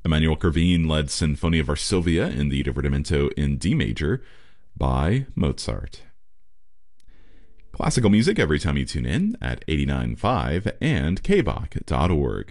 Emmanuel Kervin led Sinfonia Varsovia in the Divertimento in D major by Mozart. Classical music every time you tune in at 89.5 and kbach.org.